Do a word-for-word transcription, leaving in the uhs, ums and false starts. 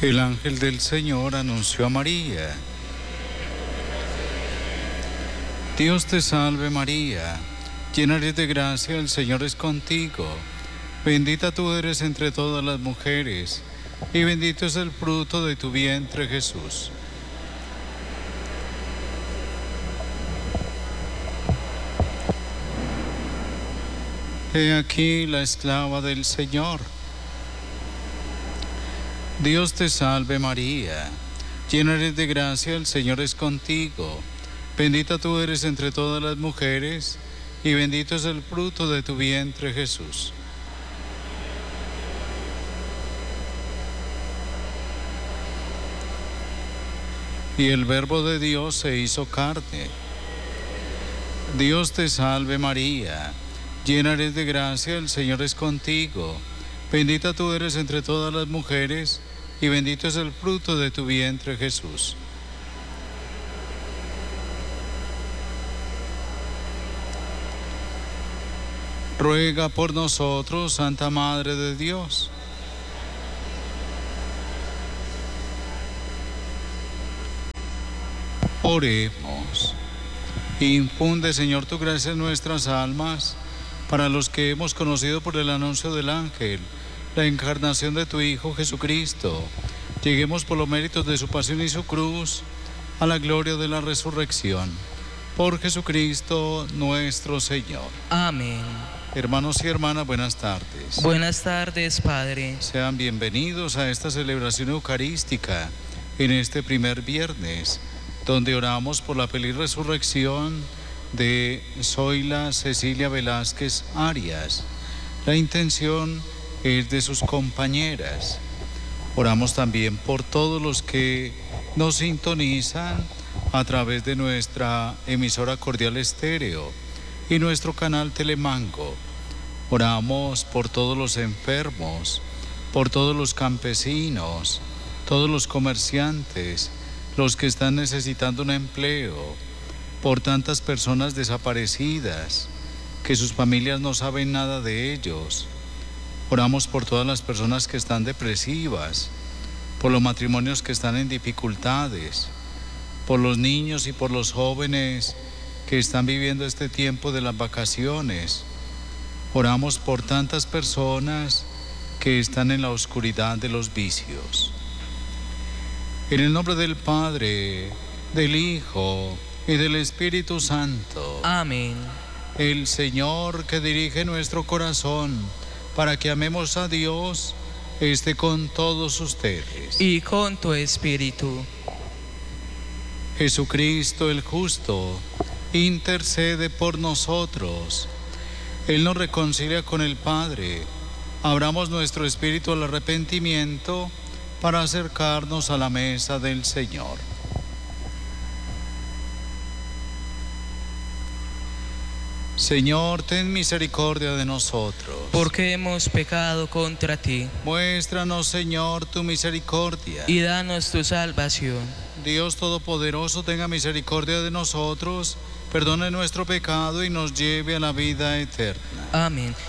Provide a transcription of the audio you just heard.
El ángel del Señor anunció a María: Dios te salve María, llena eres de gracia, el Señor es contigo. Bendita tú eres entre todas las mujeres, y bendito es el fruto de tu vientre, Jesús. He aquí la esclava del Señor. Dios te salve María, llena eres de gracia, el Señor es contigo. Bendita tú eres entre todas las mujeres, y bendito es el fruto de tu vientre, Jesús. Y el Verbo de Dios se hizo carne. Dios te salve María, llena eres de gracia, el Señor es contigo. Bendita tú eres entre todas las mujeres, y bendito es el fruto de tu vientre, Jesús. Ruega por nosotros, Santa Madre de Dios. Oremos. Infunde, Señor, tu gracia en nuestras almas, para los que hemos conocido por el anuncio del ángel la encarnación de tu Hijo Jesucristo. Lleguemos por los méritos de su pasión y su cruz a la gloria de la resurrección. Por Jesucristo nuestro Señor. Amén. Hermanos y hermanas, buenas tardes. Buenas tardes, Padre. Sean bienvenidos a esta celebración eucarística en este primer viernes, donde oramos por la feliz resurrección de Zoila Cecilia Velázquez Arias. La intención es de sus compañeras. Oramos también por todos los que nos sintonizan a través de nuestra emisora Cordial Estéreo y nuestro canal Telemango. Oramos por todos los enfermos, por todos los campesinos, todos los comerciantes, los que están necesitando un empleo, por tantas personas desaparecidas, que sus familias no saben nada de ellos. Oramos por todas las personas que están depresivas, por los matrimonios que están en dificultades, por los niños y por los jóvenes que están viviendo este tiempo de las vacaciones. Oramos por tantas personas que están en la oscuridad de los vicios. En el nombre del Padre, del Hijo y del Espíritu Santo. Amén. El Señor que dirige nuestro corazón para que amemos a Dios, esté con todos ustedes. Y con tu espíritu. Jesucristo el justo, intercede por nosotros. Él nos reconcilia con el Padre. Abramos nuestro espíritu al arrepentimiento para acercarnos a la mesa del Señor. Señor, ten misericordia de nosotros. Porque hemos pecado contra ti. Muéstranos, Señor, tu misericordia. Y danos tu salvación. Dios Todopoderoso, tenga misericordia de nosotros, perdone nuestro pecado y nos lleve a la vida eterna. Amén.